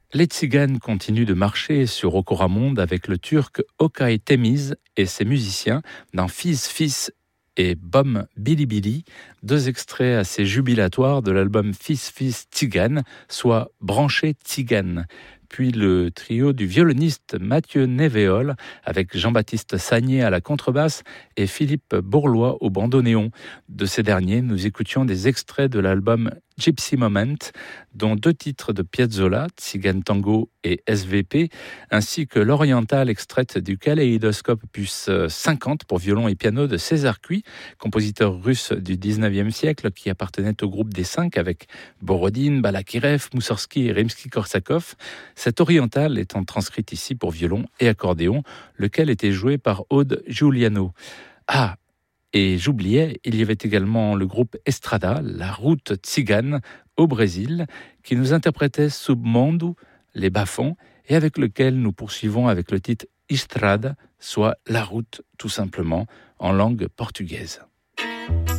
Les tziganes continuent de marcher sur Okoramonde avec le turc Okay Temiz et ses musiciens dans Fils Fils et Bom Bili Bili, deux extraits assez jubilatoires de l'album Fils Fils Tzigane, soit Branché Tzigane. Puis le trio du violoniste Mathieu Nevéol avec Jean-Baptiste Sagné à la contrebasse et Philippe Bourlois au bandoneon. De ces derniers, nous écoutions des extraits de l'album Gypsy Moment, dont 2 titres de Piazzolla, Tzigane Tango et SVP, ainsi que l'orientale extraite du Kaléidoscope Opus 50 pour violon et piano de César Cui, compositeur russe du 19e siècle qui appartenait au groupe des 5 avec Borodine, Balakirev, Moussorski et Rimsky-Korsakov. Cette orientale étant transcrite ici pour violon et accordéon, lequel était joué par Aude Giuliano. Ah, et j'oubliais, il y avait également le groupe Estrada, la route tzigane au Brésil, qui nous interprétait Submundo, les bas-fonds, et avec lequel nous poursuivons avec le titre Estrada, soit la route tout simplement, en langue portugaise.